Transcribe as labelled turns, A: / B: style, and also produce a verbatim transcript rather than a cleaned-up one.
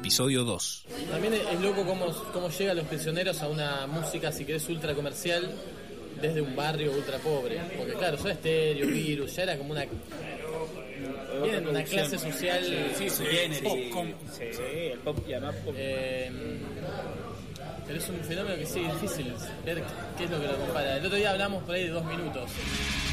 A: episodio dos.
B: También es loco cómo, cómo llegan Los Prisioneros a una música, si querés, ultra comercial desde un barrio ultra pobre. Porque claro, Soda Stereo, Virus, ya era como una... Vienen de una clase social...
C: Sí, sí,
D: Viene,
C: pop,
D: sí.
C: com- sí, el pop y además pop.
B: Eh, pero es un fenómeno que sí, es difícil ver qué es lo que lo compara. El otro día hablamos por ahí de dos minutos.